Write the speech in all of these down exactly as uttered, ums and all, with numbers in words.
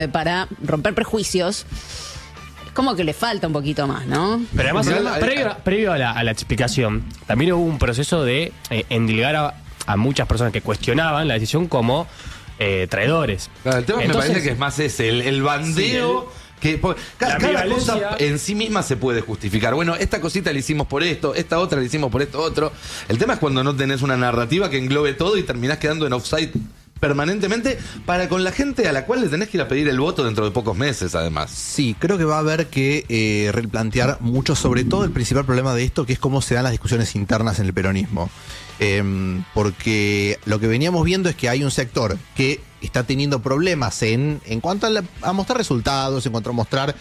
para romper prejuicios, como que le falta un poquito más, ¿no? Pero además, Pero, además, previo, previo a, la, a la explicación, también hubo un proceso de eh, endilgar a, a muchas personas que cuestionaban la decisión como eh, traidores. Claro, el tema Entonces, me parece que es más ese, el, el bandeo. Sí, Que, porque cada, La cada ambivalencia. cosa en sí misma se puede justificar. Bueno, esta cosita la hicimos por esto, esta otra la hicimos por esto otro. El tema es cuando no tenés una narrativa que englobe todo y terminás quedando en offside permanentemente para con la gente a la cual le tenés que ir a pedir el voto dentro de pocos meses, además. Sí, creo que va a haber que eh, replantear mucho, sobre todo el principal problema de esto, que es cómo se dan las discusiones internas en el peronismo. Eh, porque lo que veníamos viendo es que hay un sector que está teniendo problemas en, en cuanto a, la- a mostrar resultados, en cuanto a mostrar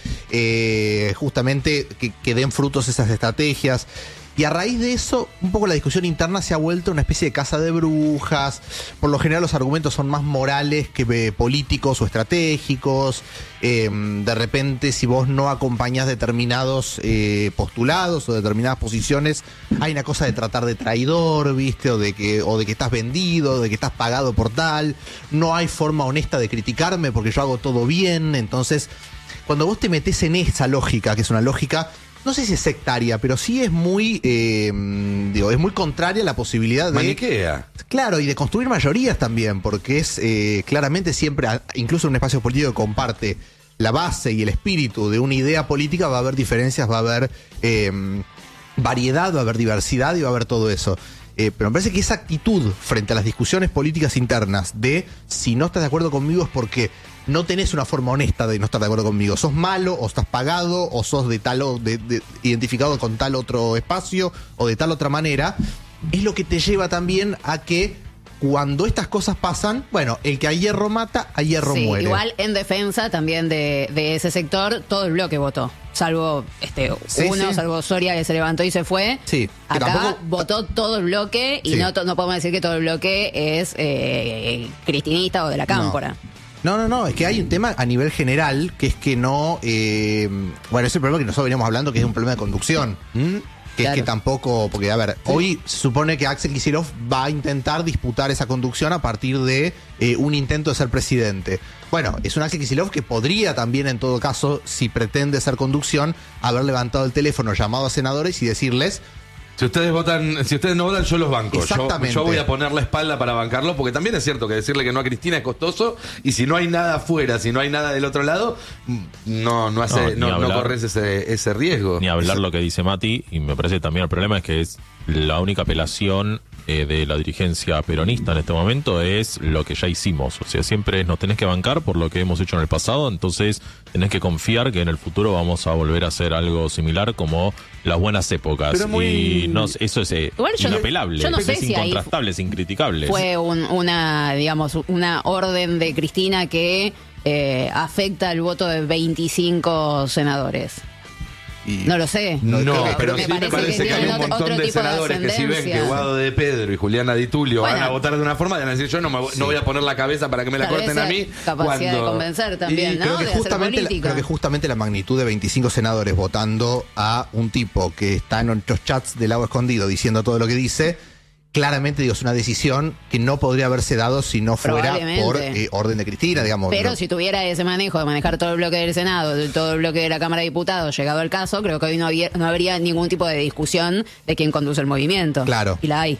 eh, justamente que, que den frutos esas estrategias. Y a raíz de eso, un poco la discusión interna se ha vuelto una especie de caza de brujas. Por lo general los argumentos son más morales que eh, políticos o estratégicos. Eh, de repente, si vos no acompañás determinados eh, postulados o determinadas posiciones, hay una cosa de tratar de traidor, ¿viste? O de que, o de que estás vendido, de que estás pagado por tal. No hay forma honesta de criticarme porque yo hago todo bien. Entonces, cuando vos te metés en esa lógica, que es una lógica, no sé si es sectaria, pero sí es muy, eh, digo, es muy contraria a la posibilidad de... Maniquea. Claro, y de construir mayorías también, porque es eh, claramente siempre, a- incluso en un espacio político que comparte la base y el espíritu de una idea política, va a haber diferencias, va a haber eh, variedad, va a haber diversidad y va a haber todo eso. Eh, pero me parece que esa actitud frente a las discusiones políticas internas de si no estás de acuerdo conmigo es porque no tenés una forma honesta de no estar de acuerdo conmigo. Sos malo, o estás pagado, o sos de tal o de, de- identificado con tal otro espacio, o de tal otra manera, es lo que te lleva también a que cuando estas cosas pasan, bueno, el que a hierro mata, a hierro Sí, muere. igual en defensa también de, de ese sector, todo el bloque votó. Salvo este Sí, uno, sí. salvo Soria que se levantó y se fue. Sí, que Acá tampoco- votó todo el bloque y Sí. no, to- no podemos decir que todo el bloque es eh, cristinista o de la cámpora. No, no, no, es que hay un tema a nivel general que es que no. eh, bueno, es el problema que nosotros veníamos hablando, que es un problema de conducción. ¿Mm? Que Claro. es que tampoco. Porque, a ver, hoy se supone que Axel Kicillof va a intentar disputar esa conducción a partir de eh, un intento de ser presidente. Bueno, es un Axel Kicillof que podría también, en todo caso, si pretende ser conducción, haber levantado el teléfono, llamado a senadores y decirles. Si ustedes votan, si ustedes no votan, yo los banco. Yo, Exactamente. yo voy a poner la espalda para bancarlos, porque también es cierto que decirle que no a Cristina es costoso, y si no hay nada afuera, si no hay nada del otro lado, no, no hace, No, no, ni no, hablar. corres ese, ese riesgo. Ni hablar lo que dice Mati, y me parece también el problema es que es la única apelación eh, de la dirigencia peronista en este momento es lo que ya hicimos. O sea, siempre nos tenés que bancar por lo que hemos hecho en el pasado, entonces tenés que confiar que en el futuro vamos a volver a hacer algo similar como las buenas épocas. Pero muy- Y no, eso es eh, Igual yo- inapelable, yo no sé es si ahí incontrastable, es incriticable. Fue un- una, digamos, una orden de Cristina que eh, afecta el voto de veinticinco senadores. Y- No lo sé. No, creo que- pero me sí me parece parece que que hay tienen un otro- montón otro de tipo de senadores que si ven que ascendencia. Guado de Pedro y Juliana Di Tulio van Bueno. a votar de una forma, van a decir yo no, me, voy- no voy a poner la cabeza para que me la Tal vez corten a sea mí. capacidad de cuando- convencer también, Y ¿no? creo, que De hacer justamente la, política. creo que justamente la magnitud de veinticinco senadores votando a un tipo que está en nuestros chats del agua escondido diciendo todo lo que dice, claramente digo, es una decisión que no podría haberse dado si no fuera Probablemente. por eh, orden de Cristina, digamos. Pero ¿no? si tuviera ese manejo de manejar todo el bloque del Senado, de todo el bloque de la Cámara de Diputados, llegado al caso, creo que hoy no, había- no habría ningún tipo de discusión de quién conduce el movimiento. Claro. Y la hay.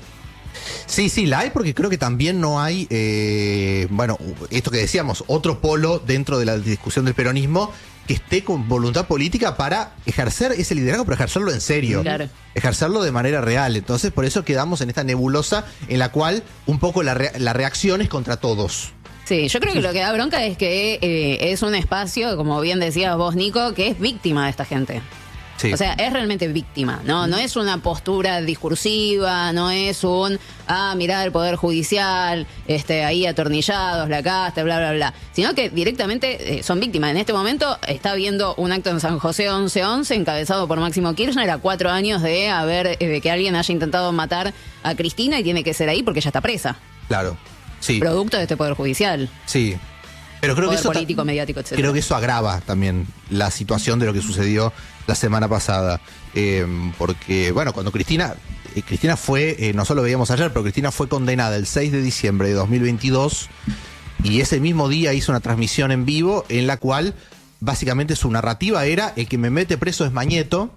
Sí, sí, la hay porque creo que también no hay, eh, bueno, esto que decíamos, otro polo dentro de la discusión del peronismo que esté con voluntad política para ejercer ese liderazgo, pero ejercerlo en serio. Claro. Ejercerlo de manera real. Entonces, por eso quedamos en esta nebulosa en la cual un poco la, re- la reacción es contra todos. Sí, yo creo que lo que da bronca es que eh, es un espacio, como bien decías vos, Nico, que es víctima de esta gente. Sí. O sea, es realmente víctima, ¿no? No es una postura discursiva, no es un, ah, mirá el Poder Judicial, este, ahí atornillados, la casta, bla, bla, bla. Sino que directamente eh, son víctimas. En este momento está habiendo un acto en San José once once, encabezado por Máximo Kirchner, a cuatro años de haber, eh, de que alguien haya intentado matar a Cristina y tiene que ser ahí porque ella está presa. Claro. Sí. Producto de este Poder Judicial. Sí. Pero creo que Poder eso ta- político, mediático, etcétera. creo que eso agrava también la situación de lo que sucedió la semana pasada. Eh, porque, bueno, cuando Cristina, eh, Cristina fue, eh, no solo veíamos ayer, pero Cristina fue condenada el seis de diciembre de dos mil veintidós y ese mismo día hizo una transmisión en vivo en la cual básicamente su narrativa era: el que me mete preso es Mañeto,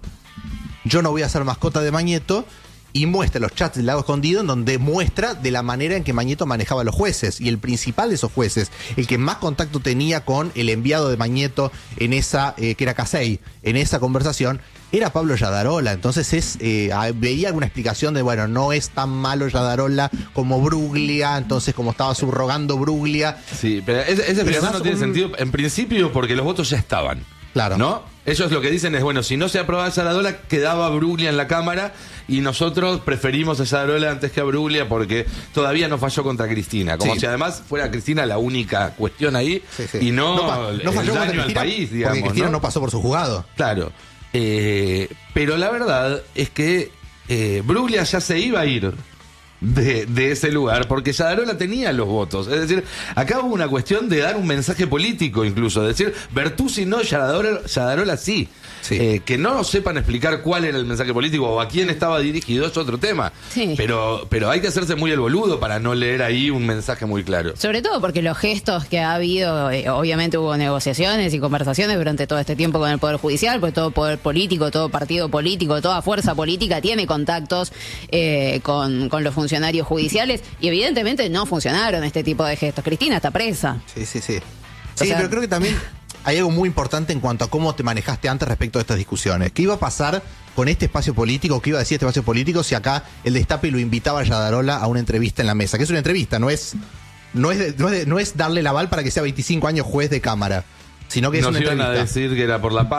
yo no voy a ser mascota de Mañeto, y muestra los chats del Lago Escondido en donde muestra de la manera en que Mañeto manejaba a los jueces, y el principal de esos jueces, el que más contacto tenía con el enviado de Mañeto en esa, eh, que era Casey, en esa conversación, era Pablo Yadarola. Entonces es eh, veía alguna explicación de, bueno, no es tan malo Yadarola como Bruglia, entonces como estaba subrogando Bruglia. Sí, pero ese, ese explicación no tiene un... sentido en principio porque los votos ya estaban. Claro. ¿No? Ellos lo que dicen es, bueno, si no se aprobaba Yadarola, quedaba Bruglia en la Cámara y nosotros preferimos a Yadarola antes que a Bruglia porque todavía no falló contra Cristina. Como sí. si además fuera Cristina la única cuestión ahí sí, sí. y no, no, no falló el contra daño Cristina, al país, digamos. Porque Cristina ¿no? no pasó por su juzgado. Claro. Eh, pero la verdad es que eh, Bruglia ya se iba a ir de, de ese lugar porque Yadarola tenía los votos. Es decir, acá hubo una cuestión de dar un mensaje político incluso, de decir, Bertuzzi no, Yadarola, Yadarola sí. Sí. Eh, que no sepan explicar cuál era el mensaje político o a quién estaba dirigido es otro tema. Sí. Pero, pero hay que hacerse muy el boludo para no leer ahí un mensaje muy claro. Sobre todo porque los gestos que ha habido, eh, obviamente hubo negociaciones y conversaciones durante todo este tiempo con el Poder Judicial, porque todo poder político, todo partido político, toda fuerza política tiene contactos eh, con, con los funcionarios judiciales y evidentemente no funcionaron este tipo de gestos. Cristina está presa. Sí, sí, sí. O Sí, sea, pero creo que también hay algo muy importante en cuanto a cómo te manejaste antes respecto a estas discusiones. ¿Qué iba a pasar con este espacio político? ¿Qué iba a decir este espacio político si acá el Destape lo invitaba a Yadarola a una entrevista en la mesa? Que es una entrevista, no es, no es, no es, no es darle el aval para que sea veinticinco años juez de Cámara, sino que es Nos una iban entrevista. a decir que era por la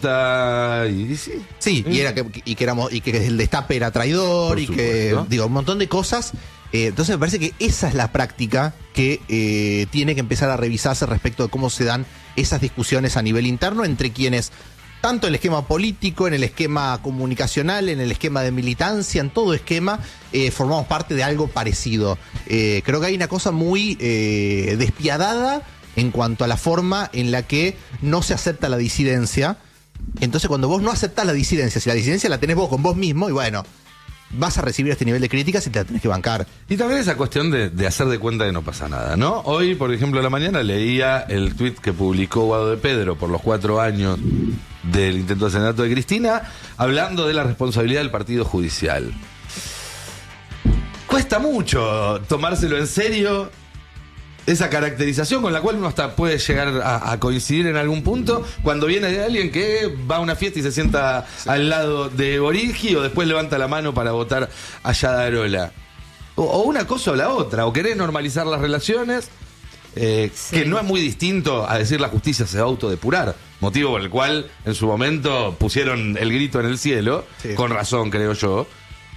pauta y, y sí. Sí, y, era que, y, que éramos, y que el Destape era traidor Por y supuesto. que, digo, un montón de cosas. Eh, entonces me parece que esa es la práctica que eh, tiene que empezar a revisarse respecto de cómo se dan esas discusiones a nivel interno entre quienes, tanto en el esquema político, en el esquema comunicacional, en el esquema de militancia, en todo esquema, eh, formamos parte de algo parecido. Eh, creo que hay una cosa muy eh, despiadada en cuanto a la forma en la que no se acepta la disidencia. Entonces cuando vos no aceptás la disidencia, si la disidencia la tenés vos con vos mismo, y bueno, vas a recibir este nivel de críticas y te la tenés que bancar. Y también esa cuestión de, de hacer de cuenta que no pasa nada, ¿no? Hoy, por ejemplo, a la mañana leía el tuit que publicó Guado de Pedro por los cuatro años del intento de asesinato de Cristina, hablando de la responsabilidad del partido judicial. Cuesta mucho tomárselo en serio esa caracterización con la cual uno hasta puede llegar a, a coincidir en algún punto cuando viene de alguien que va a una fiesta y se sienta sí. al lado de Borighi o después levanta la mano para votar a Yadarola. O, o una cosa o la otra, o querés normalizar las relaciones, eh, sí. que no es muy distinto a decir la justicia se va a autodepurar, motivo por el cual en su momento pusieron el grito en el cielo, sí. con razón creo yo.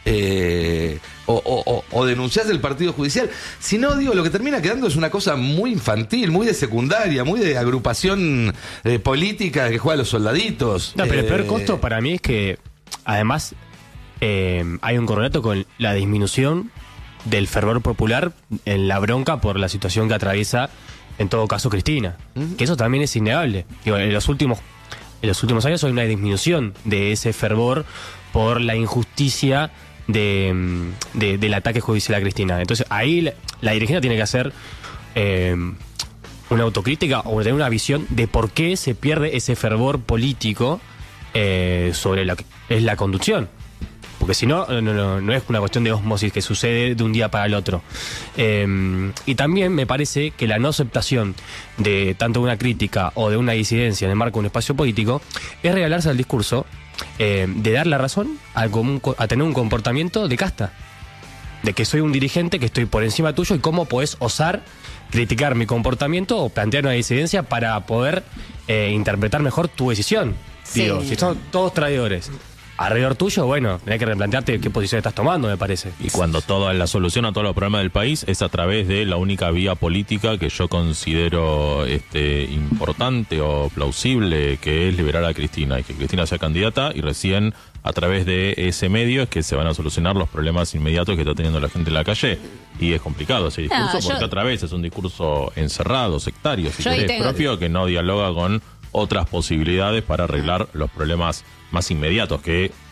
Eh, o, o, o denunciás el partido judicial. Si no, digo, lo que termina quedando es una cosa muy infantil, muy de secundaria, muy de agrupación eh, política que juega a los soldaditos. No, pero eh, el peor costo para mí es que además eh, hay un correlato con la disminución del fervor popular en la bronca por la situación que atraviesa en todo caso Cristina, uh-huh. que eso también es innegable. Digo, en los últimos en los últimos años hay una disminución de ese fervor por la injusticia De, de, del ataque judicial a Cristina. Entonces ahí la, la dirigencia tiene que hacer eh, una autocrítica o tener una visión de por qué se pierde ese fervor político eh, sobre lo que es la conducción. Porque si no, no, no, no es una cuestión de osmosis que sucede de un día para el otro. Eh, y también me parece que la no aceptación de tanto una crítica o de una disidencia en el marco de un espacio político es regalarse al discurso Eh, de dar la razón a, común, a tener un comportamiento de casta, de que soy un dirigente que estoy por encima tuyo y cómo podés osar criticar mi comportamiento o plantear una disidencia para poder eh, interpretar mejor tu decisión. Sí. Digo, si son todos traidores alrededor tuyo, bueno, tenés que replantearte qué posición estás tomando, me parece. Y cuando toda la solución a todos los problemas del país es a través de la única vía política que yo considero este importante o plausible, que es liberar a Cristina y que Cristina sea candidata, y recién a través de ese medio es que se van a solucionar los problemas inmediatos que está teniendo la gente en la calle. Y es complicado ese discurso no, yo, porque otra vez es un discurso encerrado, sectario, si querés, tengo... propio, que no dialoga con otras posibilidades para arreglar los problemas más inmediatos, que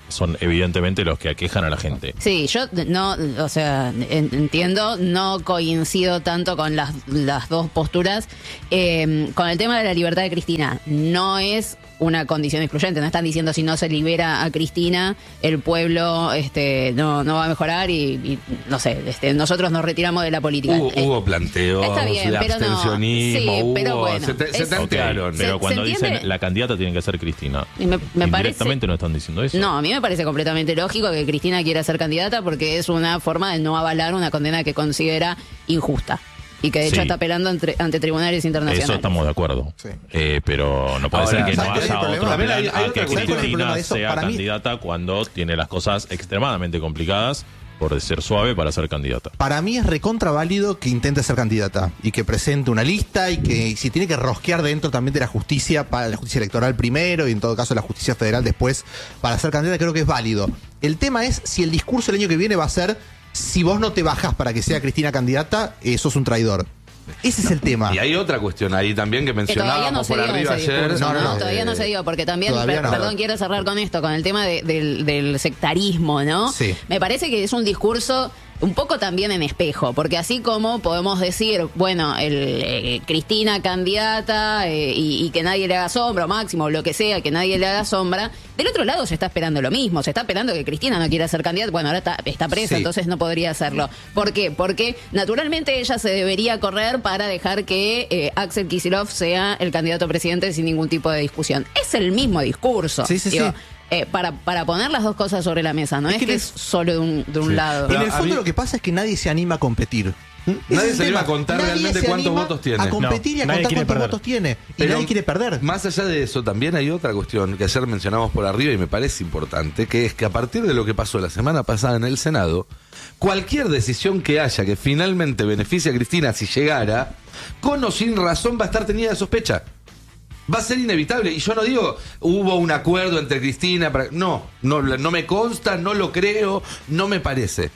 son evidentemente los que aquejan a la gente. Sí, yo no, o sea, en- entiendo, no coincido tanto con las, las dos posturas. Eh, con el tema de la libertad de Cristina, no es una condición excluyente, no están diciendo si no se libera a Cristina, el pueblo este, no, no va a mejorar y, y, no sé, este, nosotros nos retiramos de la política. Hubo, Eh, hubo planteos está bien, de pero no. abstencionismo, Sí, hubo, pero bueno, se, te- se es- tantearon. Ok, pero ¿Se- cuando se entiende? dicen la candidata tiene que ser Cristina, Y me- me parece- indirectamente no están diciendo eso. No, a mí me parece completamente lógico que Cristina quiera ser candidata porque es una forma de no avalar una condena que considera injusta y que de hecho Sí. está apelando ante, ante tribunales internacionales. Eso estamos de acuerdo. Sí. Eh, pero no puede Ahora, ser que no ¿sabes cuál es el haya problema? otro También plan hay- hay a otra que cuestión. ¿Sabes cuál es el problema Cristina de eso? sea Para mí- candidata cuando tiene las cosas extremadamente complicadas por ser suave para ser candidata. Para mí es recontra válido que intente ser candidata y que presente una lista y que si tiene que rosquear dentro también de la justicia, para la justicia electoral primero y en todo caso la justicia federal después para ser candidata, creo que es válido. El tema es si el discurso el año que viene va a ser si vos no te bajás para que sea Cristina candidata, eh, sos un traidor. Ese es el tema. Y hay otra cuestión ahí también que Que todavía mencionábamos no se por dio arriba ese ayer. discurso, No, no, no, todavía eh, no se dio, porque también, todavía per- no. perdón, quiero cerrar con esto, con el tema de- del, del sectarismo, ¿no? Sí. Me parece que es un discurso un poco también en espejo, porque así como podemos decir, bueno, el, eh, Cristina candidata eh, y, y que nadie le haga sombra, o Máximo, lo que sea, que nadie le haga sombra, del otro lado se está esperando lo mismo, se está esperando que Cristina no quiera ser candidata, bueno, ahora está, está presa, Sí. entonces no podría hacerlo. ¿Por qué? Porque naturalmente ella se debería correr para dejar que eh, Axel Kicillof sea el candidato a presidente sin ningún tipo de discusión. Es el mismo discurso. Sí, sí, Digo, sí. eh, para, para poner las dos cosas sobre la mesa, no es, Es que que le- es solo de un, de un Sí. lado. Pero en el a fondo mí- lo que pasa es que nadie se anima a competir. Ese Nadie es el se anima tema. a contar Nadie realmente se cuántos anima votos tiene. A competir y a No, nadie contar quiere cuántos perder. votos tiene. Y Pero nadie quiere perder. Más allá de eso, también hay otra cuestión que ayer mencionamos por arriba y me parece importante, que es que a partir de lo que pasó la semana pasada en el Senado, cualquier decisión que haya que finalmente beneficie a Cristina si llegara, con o sin razón va a estar tenida de sospecha. Va a ser inevitable. Y yo no digo, hubo un acuerdo entre Cristina para... No, no, no me consta, no lo creo, no me parece.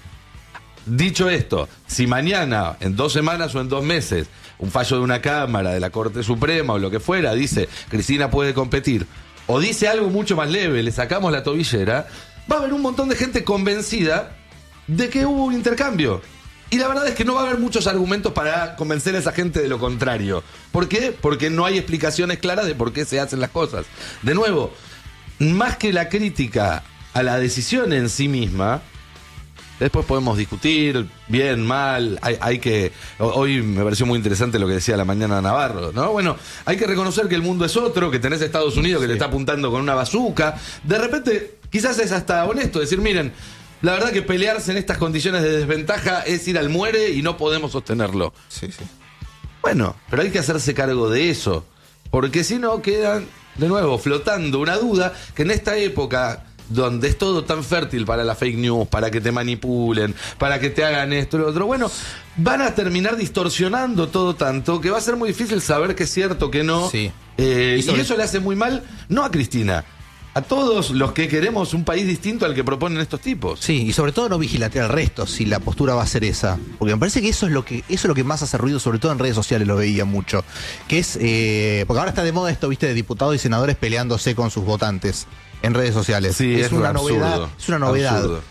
Dicho esto, si mañana, en dos semanas o en dos meses, un fallo de una Cámara, de la Corte Suprema o lo que fuera, dice Cristina puede competir, o dice algo mucho más leve, le sacamos la tobillera, va a haber un montón de gente convencida de que hubo un intercambio. Y la verdad es que no va a haber muchos argumentos para convencer a esa gente de lo contrario. ¿Por qué? Porque no hay explicaciones claras de por qué se hacen las cosas. De nuevo, más que la crítica a la decisión en sí misma, después podemos discutir, bien, mal, hay, hay que... Hoy me pareció muy interesante lo que decía la mañana Navarro, ¿no? Bueno, hay que reconocer que el mundo es otro, que tenés a Estados Unidos que te está apuntando con una bazuca. De repente, quizás es hasta honesto decir, miren, la verdad que pelearse en estas condiciones de desventaja es ir al muere y no podemos sostenerlo. Sí, sí. Bueno, pero hay que hacerse cargo de eso, porque si no quedan, de nuevo, flotando una duda que en esta época donde es todo tan fértil para la fake news, para que te manipulen, para que te hagan esto y lo otro, bueno, van a terminar distorsionando todo tanto que va a ser muy difícil saber qué es cierto, qué no. Sí. Eh, Y y, sobre- eso le hace muy mal, no a Cristina, a todos los que queremos un país distinto al que proponen estos tipos. Sí, y sobre todo no vigilatear al resto si la postura va a ser esa. Porque me parece que eso es lo que eso es lo que más hace ruido, sobre todo en redes sociales lo veía mucho. Que es, eh, porque ahora está de moda esto, viste, de diputados y senadores peleándose con sus votantes en redes sociales. Sí, es una absurdo, novedad. Es una novedad. absurdo.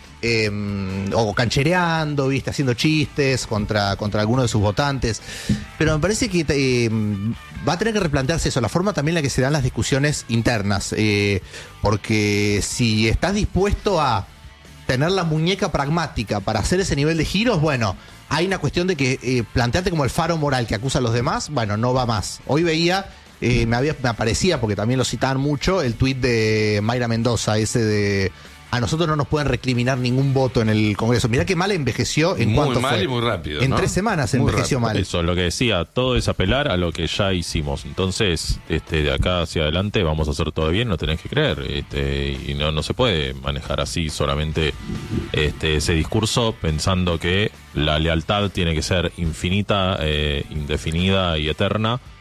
Eh, o canchereando, viste, haciendo chistes contra, contra alguno de sus votantes. Pero me parece que eh, va a tener que replantearse eso, la forma también en la que se dan las discusiones internas. Eh, porque si estás dispuesto a tener la muñeca pragmática para hacer ese nivel de giros, bueno, hay una cuestión de que eh, plantearte como el faro moral que acusa a los demás, bueno, no va más. Hoy veía, eh, me, había, me aparecía, porque también lo citaban mucho, el tuit de Mayra Mendoza, ese de... A nosotros no nos pueden recriminar ningún voto en el Congreso. Mirá qué mal envejeció. ¿En Muy cuánto mal fue? y muy rápido, En ¿no? tres semanas Muy envejeció rápido. mal. Eso, lo que decía, todo es apelar a lo que ya hicimos. Entonces, este, de acá hacia adelante vamos a hacer todo bien, no tenés que creer. Este, y no, no se puede manejar así solamente este, ese discurso pensando que la lealtad tiene que ser infinita, eh, indefinida y eterna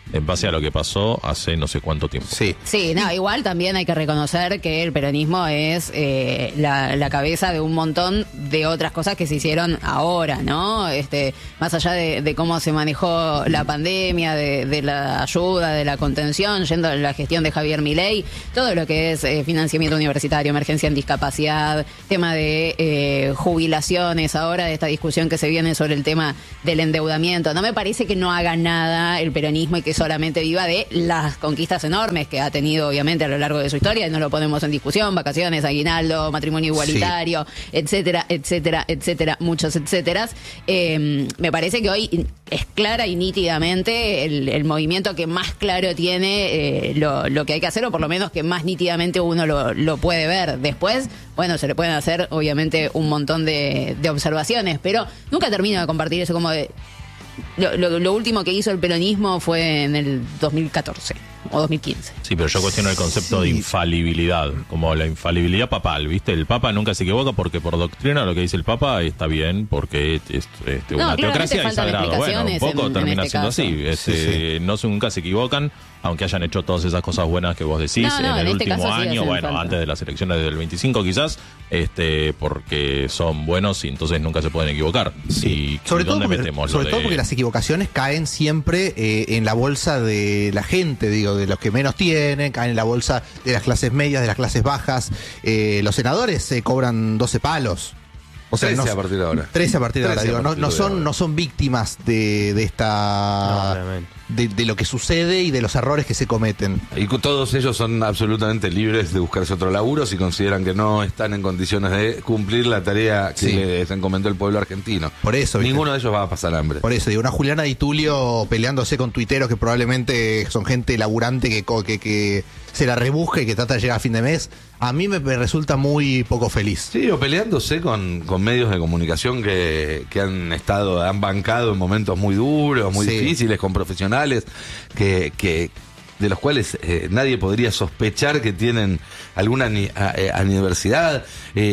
en base a lo que pasó hace no sé cuánto tiempo. Sí. Sí, no, igual también hay que reconocer que el peronismo es eh, la, la cabeza de un montón de otras cosas que se hicieron ahora, ¿no? Este, más allá de, de cómo se manejó la pandemia, de, de la ayuda, de la contención, yendo a la gestión de Javier Milei, todo lo que es eh, financiamiento universitario, emergencia en discapacidad, tema de eh, jubilaciones ahora, de esta discusión que se viene sobre el tema del endeudamiento. No me parece que no haga nada el peronismo y que solamente viva de las conquistas enormes que ha tenido obviamente a lo largo de su historia, y no lo ponemos en discusión, vacaciones, aguinaldo, matrimonio igualitario, sí. etcétera, etcétera, etcétera, muchos etcéteras. Eh, me parece que hoy es clara y nítidamente el, el movimiento que más claro tiene eh, lo, lo que hay que hacer, o por lo menos que más nítidamente uno lo, lo puede ver. Después, bueno, se le pueden hacer obviamente un montón de, de observaciones, pero nunca termino de compartir eso como de... Lo, lo, lo último que hizo el peronismo fue en el dos mil catorce o dos mil quince. Sí, pero yo cuestiono el concepto Sí. de infalibilidad, como la infalibilidad papal, ¿viste? El Papa nunca se equivoca porque por doctrina lo que dice el Papa está bien, porque es, es, este, No, una claramente teocracia es faltan sagrado. Bueno, un explicaciones poco en- en termina este siendo caso. así. Este, Sí, sí. No se, nunca se equivocan, aunque hayan hecho todas esas cosas buenas que vos decís No, no, en el en este último caso sí año, hacen bueno, falta. antes de las elecciones del veinticinco quizás, este, porque son buenos y entonces nunca se pueden equivocar. Y, Sobre ¿y todo, dónde porque, metemos lo sobre de- todo porque las equivocaciones caen siempre eh, en la bolsa de la gente, digo, de los que menos tienen, caen en la bolsa de las clases medias, de las clases bajas. Eh, los senadores se cobran doce palos. O sea, trece no- a partir de ahora. trece a partir de ahora, trece a digo, no, partir no de son, ahora. no son víctimas de, de No, esta obviamente. de, de lo que sucede y de los errores que se cometen. Y cu- todos ellos son absolutamente libres de buscarse otro laburo si consideran que no están en condiciones de cumplir la tarea que Sí. les encomendó el pueblo argentino. Por eso, ¿viste? Ninguno de ellos va a pasar hambre. Por eso, digo, una Juliana Di Tulio peleándose con tuiteros que probablemente son gente laburante que, co- que, que se la rebusca y que trata de llegar a fin de mes, a mí me, me resulta muy poco feliz. Sí, o peleándose con, con medios de comunicación que, que han estado, han bancado en momentos muy duros, muy Sí. difíciles, con profesionales que, que de los cuales eh, nadie podría sospechar que tienen alguna ani- a- eh, universidad,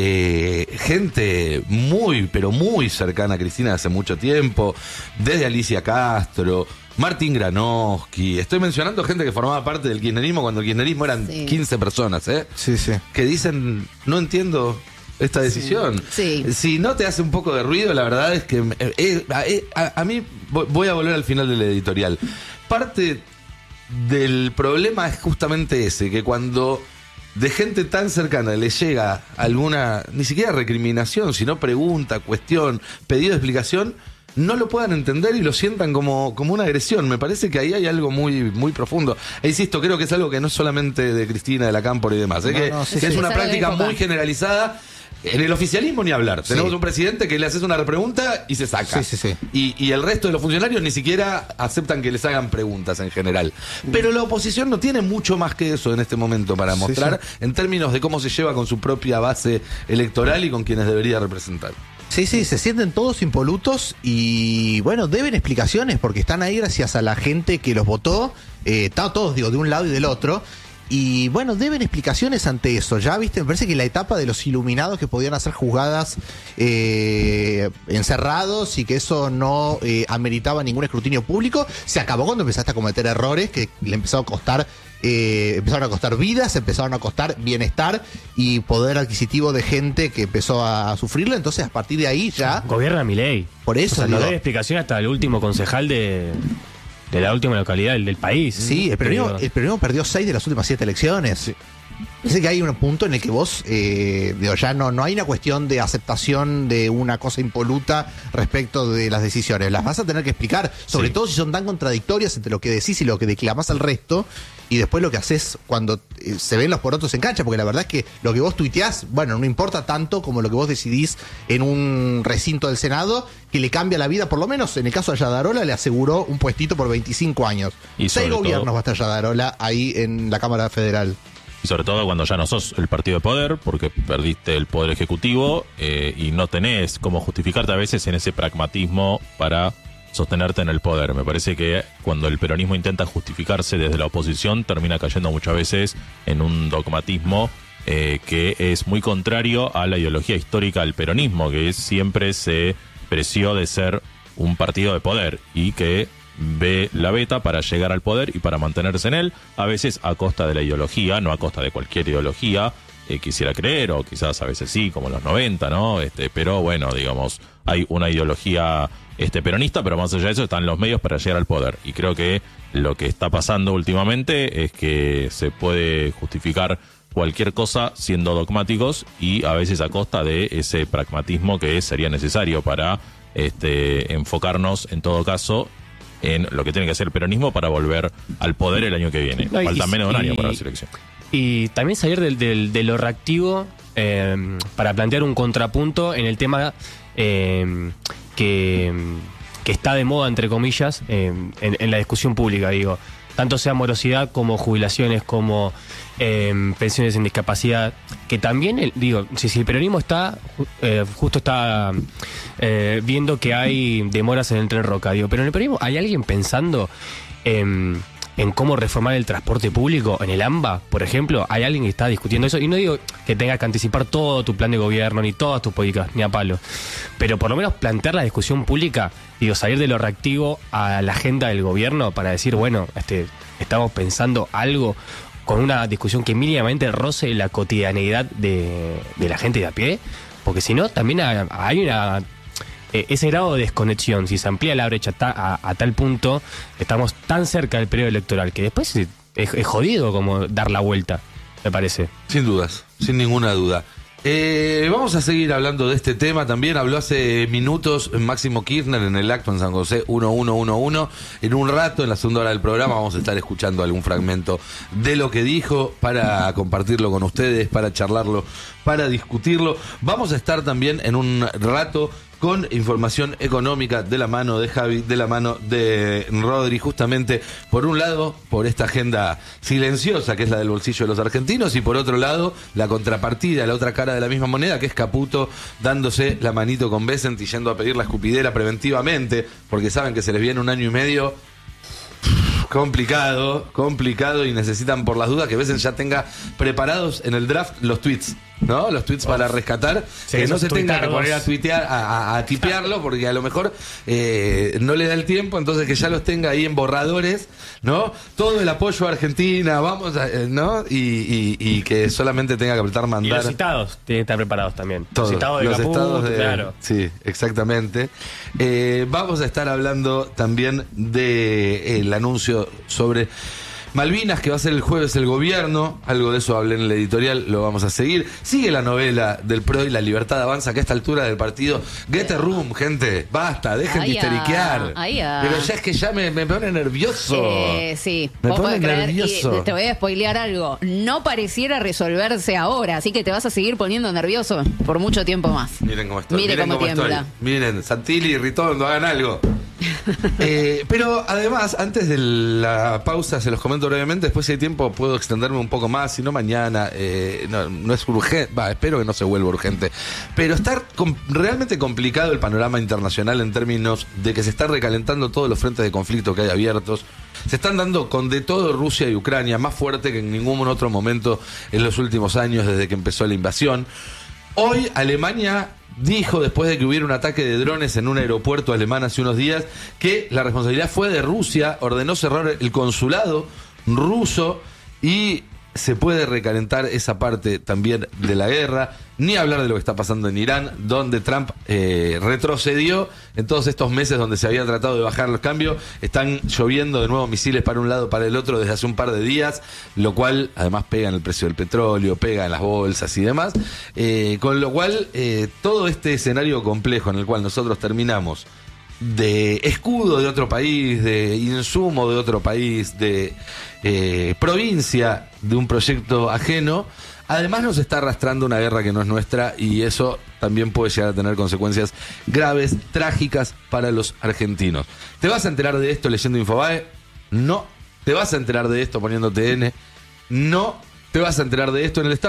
eh, gente muy, pero muy cercana a Cristina hace mucho tiempo, desde Alicia Castro, Martín Granowski, estoy mencionando gente que formaba parte del kirchnerismo cuando el kirchnerismo eran Sí. quince personas, ¿eh? Sí, sí. que dicen, no entiendo esta decisión. Sí. Si no te hace un poco de ruido, la verdad es que eh, eh, eh, a, a mí voy- voy a volver al final del editorial. Parte del problema es justamente ese, que cuando de gente tan cercana le llega alguna, ni siquiera recriminación, sino pregunta, cuestión, pedido de explicación, no lo puedan entender y lo sientan como, como una agresión. Me parece que ahí hay algo muy, muy profundo. E insisto, creo que es algo que no es solamente de Cristina, de la Cámpora y demás, ¿eh? No, que, no, sí, que es sí. una Es algo de práctica época. muy generalizada. En el oficialismo ni hablar. Sí. Tenemos un presidente que le haces una repregunta y se saca. Sí, sí, sí. Y, y el resto de los funcionarios ni siquiera aceptan que les hagan preguntas en general. Pero la oposición no tiene mucho más que eso en este momento para Sí, mostrar sí. en términos de cómo se lleva con su propia base electoral y con quienes debería representar. Sí, sí, se sienten todos impolutos y bueno, deben explicaciones porque están ahí gracias a la gente que los votó, eh, está todos, digo, de un lado y del otro. Y bueno, deben explicaciones ante eso. Ya, viste, me parece que la etapa de los iluminados que podían hacer juzgadas eh, encerrados y que eso no eh, ameritaba ningún escrutinio público, se acabó cuando empezaste a cometer errores que le empezó a costar, eh, empezaron a costar vidas, empezaron a costar bienestar y poder adquisitivo de gente que empezó a sufrirlo. Entonces, a partir de ahí ya, Gobierna mi ley. por eso O sea, no digo, debe explicación hasta el último concejal de, de la última localidad del, del país. sí, el peronismo, Digo, el peronismo perdió seis de las últimas siete elecciones. Parece que hay un punto en el que vos, eh, digo, ya no, no hay una cuestión de aceptación de una cosa impoluta respecto de las decisiones. Las vas a tener que explicar, sobre Sí. todo si son tan contradictorias entre lo que decís y lo que declamás al resto, y después lo que haces cuando eh, se ven los porotos en cancha, porque la verdad es que lo que vos tuiteás, bueno, no importa tanto como lo que vos decidís en un recinto del Senado, que le cambia la vida, por lo menos en el caso de Yadarola, le aseguró un puestito por veinticinco años. Y sobre Seis todo- gobiernos va a estar Yadarola ahí en la Cámara Federal. Y sobre todo cuando ya no sos el partido de poder, porque perdiste el poder ejecutivo eh, y no tenés cómo justificarte a veces en ese pragmatismo para sostenerte en el poder. Me parece que cuando el peronismo intenta justificarse desde la oposición, termina cayendo muchas veces en un dogmatismo eh, que es muy contrario a la ideología histórica del peronismo, que es, siempre se preció de ser un partido de poder y que ve la beta para llegar al poder y para mantenerse en él, a veces a costa de la ideología, no a costa de cualquier ideología, eh, quisiera creer, o quizás a veces sí, como en los noventa, ¿no? Este, pero bueno, digamos, hay una ideología este, peronista, pero más allá de eso están los medios para llegar al poder. Y creo que lo que está pasando últimamente es que se puede justificar cualquier cosa siendo dogmáticos y a veces a costa de ese pragmatismo que sería necesario para este, enfocarnos en todo caso en lo que tiene que hacer el peronismo para volver al poder el año que viene. No, y- Falta menos de un y- año para la elección. Y también salir del, del- de lo reactivo eh, para plantear un contrapunto en el tema eh, que, que está de moda, entre comillas, eh, en, en la discusión pública, digo. Tanto sea morosidad como jubilaciones, como eh, pensiones en discapacidad, que también, el- digo, si, si el peronismo está, ju- eh, justo está eh, viendo que hay demoras en el Tren Roca, digo, pero en el peronismo hay alguien pensando en, en cómo reformar el transporte público, en el AMBA, por ejemplo, hay alguien que está discutiendo eso, y no digo que tengas que anticipar todo tu plan de gobierno, ni todas tus políticas, ni a palo, pero por lo menos plantear la discusión pública, digo, salir de lo reactivo a la agenda del gobierno para decir, bueno, este, estamos pensando algo con una discusión que mínimamente roce la cotidianeidad de, de la gente de a pie, porque si no, también hay hay una... eh, ese grado de desconexión, si se amplía la brecha ta- a, a tal punto, estamos tan cerca del periodo electoral que después es, es- es jodido como dar la vuelta, me parece. Sin dudas, sin ninguna duda. Eh, vamos a seguir hablando de este tema. También habló hace minutos Máximo Kirchner en el acto en San José uno uno uno uno. En un rato, en la segunda hora del programa, vamos a estar escuchando algún fragmento de lo que dijo para compartirlo con ustedes, para charlarlo, para discutirlo. Vamos a estar también en un rato con información económica de la mano de Javi, de la mano de Rodri, justamente por un lado, por esta agenda silenciosa que es la del bolsillo de los argentinos, y por otro lado, la contrapartida, la otra cara de la misma moneda, que es Caputo dándose la manito con Besent y yendo a pedir la escupidera preventivamente, porque saben que se les viene un año y medio complicado, complicado, y necesitan por las dudas que Besent ya tenga preparados en el draft los tweets, ¿no? Los tweets para rescatar, Sí, que no esos se tenga que tuitardos. poner a tuitear, a, a- a tipearlo, porque a lo mejor eh, no le da el tiempo, entonces que ya los tenga ahí en borradores, ¿no? Todo el apoyo a Argentina, vamos a, eh, ¿no? Y, y- y que solamente tenga que apretar Y mandar. los citados tienen que estar preparados también. Todos, los citados de los Caputo, estados de- claro. Sí, exactamente. Eh, vamos a estar hablando también del anuncio sobre Malvinas, que va a ser el jueves el gobierno. Algo de eso hablé en el editorial, lo vamos a seguir. Sigue la novela del P R O y la libertad avanza, que a esta altura del partido. Get a room, gente. Basta, dejen Ay, de ah, histeriquear. ay, ah. Pero ya es que ya me, me pone nervioso. Eh, sí, Me vos pone podés creer, nervioso. y te voy a spoilear algo. No pareciera resolverse ahora, así que te vas a seguir poniendo nervioso por mucho tiempo más. Miren cómo estoy. Mire miren cómo estoy. tiembla. Miren, Santilli y Ritondo, hagan algo. Eh, pero además, antes de la pausa, se los comento brevemente. Después, si hay tiempo, puedo extenderme un poco más. Si no, mañana. Eh, no, no es urgente. Va, espero que no se vuelva urgente. Pero está com- realmente complicado el panorama internacional en términos de que se están recalentando todos los frentes de conflicto que hay abiertos. Se están dando con de todo Rusia y Ucrania, más fuerte que en ningún otro momento en los últimos años desde que empezó la invasión. Hoy Alemania dijo, después de que hubiera un ataque de drones en un aeropuerto alemán hace unos días, que la responsabilidad fue de Rusia, ordenó cerrar el consulado ruso y se puede recalentar esa parte también de la guerra. Ni hablar de lo que está pasando en Irán, donde Trump eh, retrocedió en todos estos meses donde se había tratado de bajar los cambios. Están lloviendo de nuevo misiles para un lado, para el otro desde hace un par de días, lo cual además pega en el precio del petróleo, pega en las bolsas y demás. Eh, con lo cual, eh, todo este escenario complejo en el cual nosotros terminamos de escudo de otro país, de insumo de otro país, de eh, provincia de un proyecto ajeno, además nos está arrastrando una guerra que no es nuestra, y eso también puede llegar a tener consecuencias graves, trágicas para los argentinos. ¿Te vas a enterar de esto leyendo Infobae? No. ¿Te vas a enterar de esto poniendo T N? No. ¿Te vas a enterar de esto en el Destape?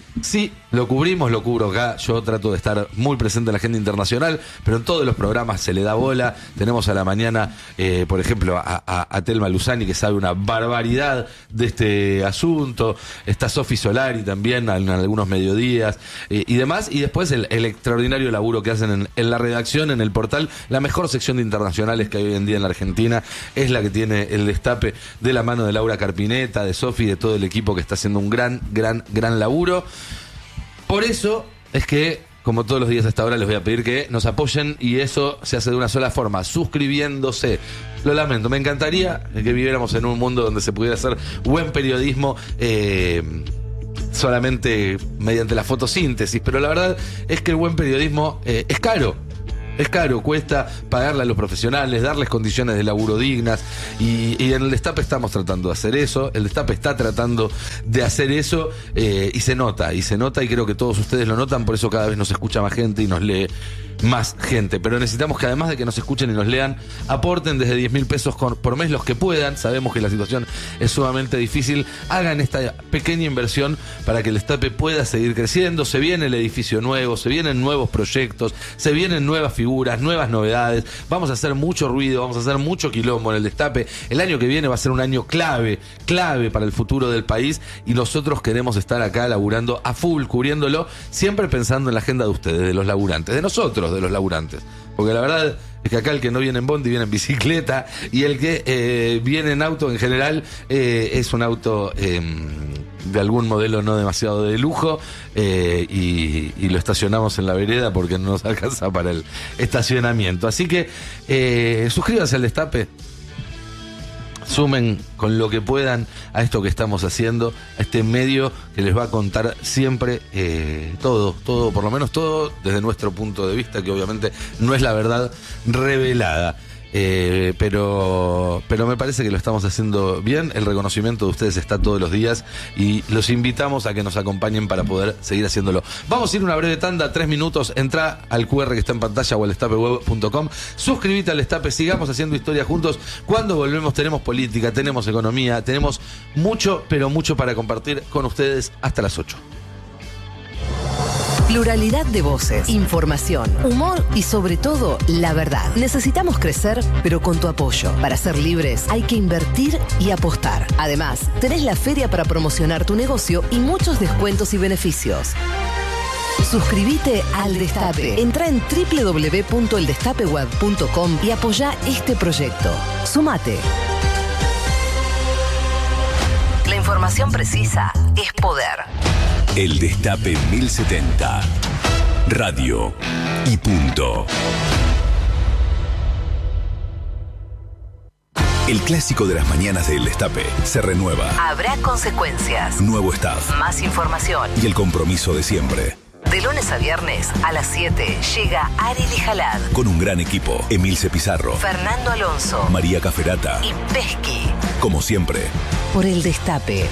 Sí, lo cubrimos, lo cubro acá. Yo trato de estar muy presente en la agenda internacional, pero en todos los programas se le da bola. Tenemos a la mañana, eh, por ejemplo, a, a, a Telma Luzani, que sabe una barbaridad de este asunto. Está Sofi Solari también en, en algunos mediodías eh, y demás. Y después el, el extraordinario laburo que hacen en, en la redacción, en el portal. La mejor sección de internacionales que hay hoy en día en la Argentina es la que tiene El Destape, de la mano de Laura Carpineta, de Sofi y de todo el equipo que está haciendo un gran, gran, gran laburo. Por eso es que, como todos los días a esta hora, les voy a pedir que nos apoyen, y eso se hace de una sola forma, suscribiéndose. Lo lamento, me encantaría que viviéramos en un mundo donde se pudiera hacer buen periodismo eh, solamente mediante la fotosíntesis, pero la verdad es que el buen periodismo eh, es caro. Es caro, cuesta pagarle a los profesionales, darles condiciones de laburo dignas, y, y en el Destape estamos tratando de hacer eso. El Destape está tratando de hacer eso eh, y se nota, y se nota, y creo que todos ustedes lo notan. Por eso cada vez nos escucha más gente y nos lee más gente. Pero necesitamos que, además de que nos escuchen y nos lean, aporten desde diez mil pesos por mes los que puedan. Sabemos que la situación es sumamente difícil. Hagan esta pequeña inversión para que el Destape pueda seguir creciendo. Se viene el edificio nuevo, se vienen nuevos proyectos, se vienen nuevas figuras, nuevas novedades. Vamos a hacer mucho ruido, vamos a hacer mucho quilombo en el Destape. El año que viene va a ser un año clave, clave para el futuro del país, y nosotros queremos estar acá laburando a full, cubriéndolo, siempre pensando en la agenda de ustedes, de los laburantes, de nosotros, de los laburantes. Porque la verdad es que acá el que no viene en bondi viene en bicicleta, y el que eh, viene en auto en general eh, es un auto eh, de algún modelo no demasiado de lujo, eh, y, y lo estacionamos en la vereda porque no nos alcanza para el estacionamiento. Así que eh, suscríbanse al Destape, sumen con lo que puedan a esto que estamos haciendo, a este medio que les va a contar siempre eh, todo, todo, por lo menos todo desde nuestro punto de vista, que obviamente no es la verdad revelada. Eh, pero pero me parece que lo estamos haciendo bien. El reconocimiento de ustedes está todos los días, y los invitamos a que nos acompañen para poder seguir haciéndolo. Vamos a ir una breve tanda, tres minutos. Entra al cu erre que está en pantalla o al destape web punto com, suscríbete al Destape, sigamos haciendo historia juntos. Cuando volvemos tenemos política, tenemos economía, tenemos mucho, pero mucho para compartir con ustedes. Hasta las ocho. Pluralidad de voces, información, humor y sobre todo, la verdad. Necesitamos crecer, pero con tu apoyo. Para ser libres hay que invertir y apostar. Además, tenés la feria para promocionar tu negocio y muchos descuentos y beneficios. Suscríbete al Destape. Entra en doble u doble u doble u punto el destape web punto com y apoya este proyecto. Sumate. La información precisa es poder. El Destape mil setenta. Radio y punto. El clásico de las mañanas de El Destape se renueva. Habrá consecuencias. Nuevo staff. Más información. Y el compromiso de siempre. De lunes a viernes a las siete llega Arely Jalad. Con un gran equipo. Emilce Pizarro. Fernando Alonso. María Caferata. Y Pesqui. Como siempre. Por El Destape.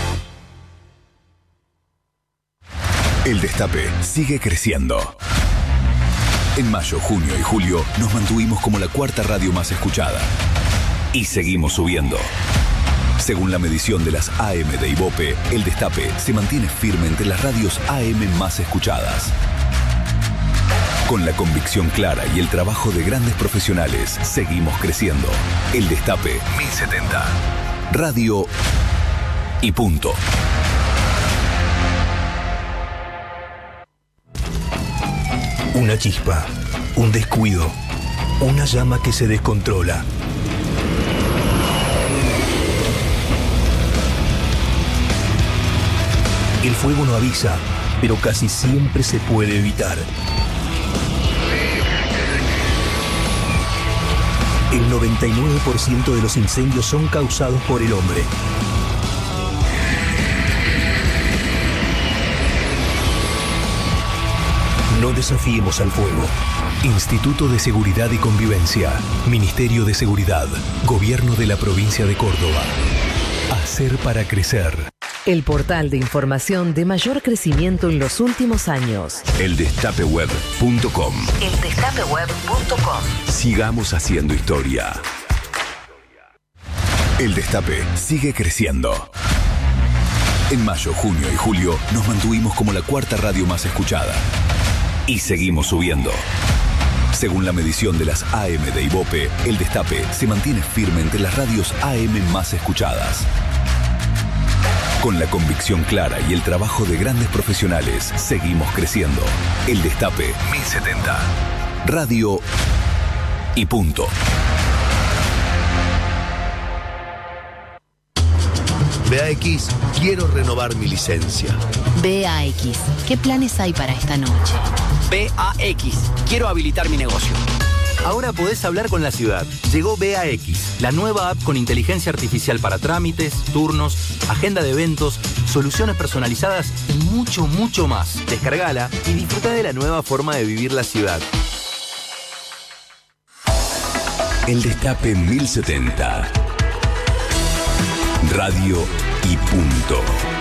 El Destape sigue creciendo. En mayo, junio y julio nos mantuvimos como la cuarta radio más escuchada. Y seguimos subiendo. Según la medición de las A M de Ibope, El Destape se mantiene firme entre las radios A M más escuchadas. Con la convicción clara y el trabajo de grandes profesionales, seguimos creciendo. El Destape mil setenta. Radio y punto. Una chispa, un descuido, una llama que se descontrola. El fuego no avisa, pero casi siempre se puede evitar. El noventa y nueve por ciento de los incendios son causados por el hombre. No desafiemos al fuego. Instituto de Seguridad y Convivencia. Ministerio de Seguridad. Gobierno de la Provincia de Córdoba. Hacer para crecer. El portal de información de mayor crecimiento en los últimos años. el destape web punto com. el destape web punto com. Sigamos haciendo historia. El Destape sigue creciendo. En mayo, junio y julio nos mantuvimos como la cuarta radio más escuchada. Y seguimos subiendo. Según la medición de las A M de Ibope, El Destape se mantiene firme entre las radios A M más escuchadas. Con la convicción clara y el trabajo de grandes profesionales, seguimos creciendo. El Destape mil setenta. Radio y punto. B A X, quiero renovar mi licencia. B A X, ¿qué planes hay para esta noche? B A X, quiero habilitar mi negocio. Ahora podés hablar con la ciudad. Llegó B A X, la nueva app con inteligencia artificial para trámites, turnos, agenda de eventos, soluciones personalizadas y mucho, mucho más. Descargala y disfruta de la nueva forma de vivir la ciudad. El Destape mil setenta. Radio y punto.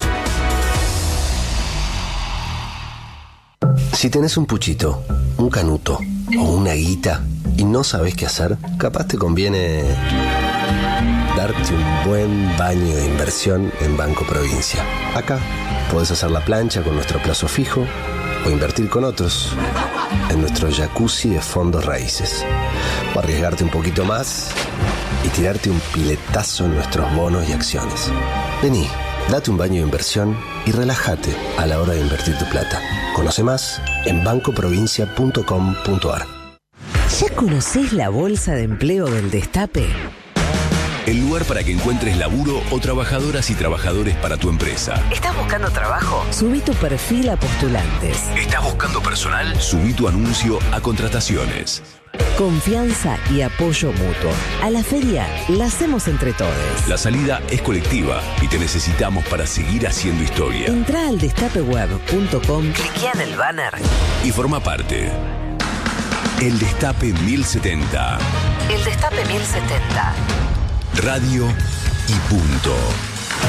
Si tenés un puchito, un canuto o una guita y no sabés qué hacer, capaz te conviene darte un buen baño de inversión en Banco Provincia. Acá podés hacer la plancha con nuestro plazo fijo o invertir con otros en nuestro jacuzzi de fondos raíces. O arriesgarte un poquito más y tirarte un piletazo en nuestros bonos y acciones. Vení, date un baño de inversión y relájate a la hora de invertir tu plata. Conoce más en banco provincia punto com punto a r. ¿Ya conocés la bolsa de empleo del Destape? El lugar para que encuentres laburo o trabajadoras y trabajadores para tu empresa. ¿Estás buscando trabajo? Subí tu perfil a postulantes. ¿Estás buscando personal? Subí tu anuncio a contrataciones. Confianza y apoyo mutuo. A la feria la hacemos entre todos. La salida es colectiva y te necesitamos para seguir haciendo historia. Entrá al destape web punto com, cliquea en el banner y forma parte. El Destape mil setenta. El Destape mil setenta. Radio y punto.